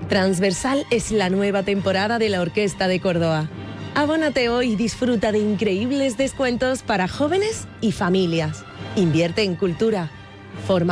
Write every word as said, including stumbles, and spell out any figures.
Transversal es la nueva temporada de la Orquesta de Córdoba. Abónate hoy y disfruta de increíbles descuentos para jóvenes y familias. Invierte en cultura. Forma